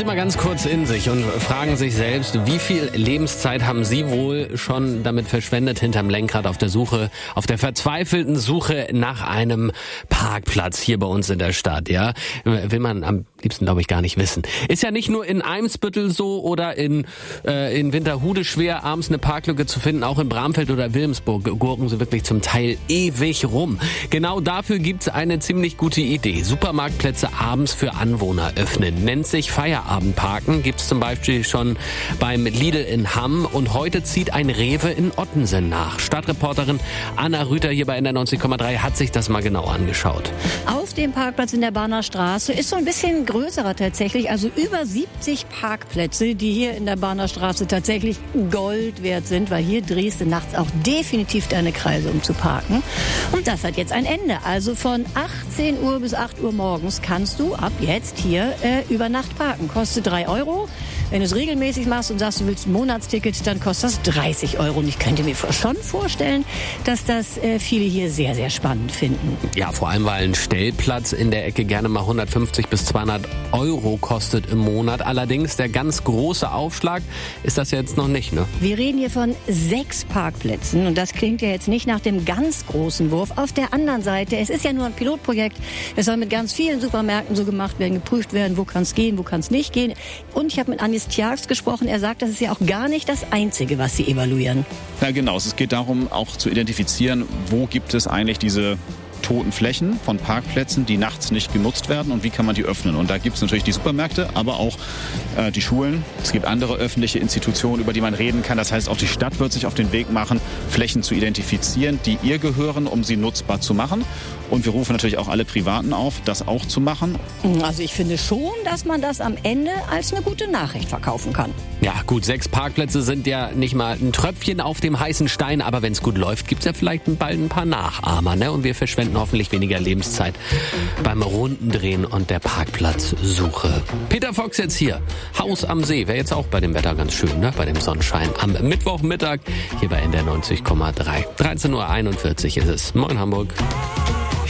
Sie mal ganz kurz in sich und fragen sich selbst, wie viel Lebenszeit haben Sie wohl schon damit verschwendet hinterm Lenkrad auf der verzweifelten Suche nach einem Parkplatz hier bei uns in der Stadt, ja? Will man am liebsten, glaube ich, gar nicht wissen. Ist ja nicht nur in Eimsbüttel so oder in Winterhude schwer, abends eine Parklücke zu finden, auch in Bramfeld oder Wilhelmsburg gurken sie wirklich zum Teil ewig rum. Genau dafür gibt's eine ziemlich gute Idee. Supermarktplätze abends für Anwohner öffnen. Nennt sich Feierabendparken, gibt's zum Beispiel schon beim Lidl in Hamm und heute zieht ein Rewe in Ottensen nach. Stadtreporterin Anna Rüther hier bei NDR 90,3 hat sich das mal genau angeschaut. Auf dem Parkplatz in der Bahner Straße ist so ein bisschen größerer tatsächlich, also über 70 Parkplätze, die hier in der Bahner Straße tatsächlich Gold wert sind, weil hier drehst du nachts auch definitiv deine Kreise, um zu parken. Und das hat jetzt ein Ende. Also von 18 Uhr bis 8 Uhr morgens kannst du ab jetzt hier über Nacht parken. Kostet 3 Euro. Wenn du es regelmäßig machst und sagst, du willst ein Monatsticket, dann kostet das 30 Euro. Und ich könnte mir schon vorstellen, dass das viele hier sehr, sehr spannend finden. Ja, vor allem, weil ein Stellplatz in der Ecke gerne mal 150 bis 200 Euro kostet im Monat. Allerdings der ganz große Aufschlag ist das jetzt noch nicht, ne? Wir reden hier von 6 Parkplätzen und das klingt ja jetzt nicht nach dem ganz großen Wurf. Auf der anderen Seite, es ist ja nur ein Pilotprojekt. Es soll mit ganz vielen Supermärkten so gemacht werden, geprüft werden, wo kann es gehen, wo kann es nicht gehen. Und ich habe mit Anis Tjax gesprochen. Er sagt, das ist ja auch gar nicht das Einzige, was Sie evaluieren. Ja, genau. Es geht darum, auch zu identifizieren, wo gibt es eigentlich diese toten Flächen von Parkplätzen, die nachts nicht genutzt werden und wie kann man die öffnen. Und da gibt es natürlich die Supermärkte, aber auch die Schulen. Es gibt andere öffentliche Institutionen, über die man reden kann. Das heißt, auch die Stadt wird sich auf den Weg machen, Flächen zu identifizieren, die ihr gehören, um sie nutzbar zu machen. Und wir rufen natürlich auch alle Privaten auf, das auch zu machen. Also ich finde schon, dass man das am Ende als eine gute Nachricht verkaufen kann. Ja gut, 6 Parkplätze sind ja nicht mal ein Tröpfchen auf dem heißen Stein, aber wenn es gut läuft, gibt's ja vielleicht bald ein paar Nachahmer, ne? Und wir verschwenden hoffentlich weniger Lebenszeit beim Rundendrehen und der Parkplatzsuche. Peter Fox jetzt hier, Haus am See, wäre jetzt auch bei dem Wetter ganz schön, ne? Bei dem Sonnenschein am Mittwochmittag hier bei NDR 90,3. 13:41 Uhr ist es. Moin Hamburg.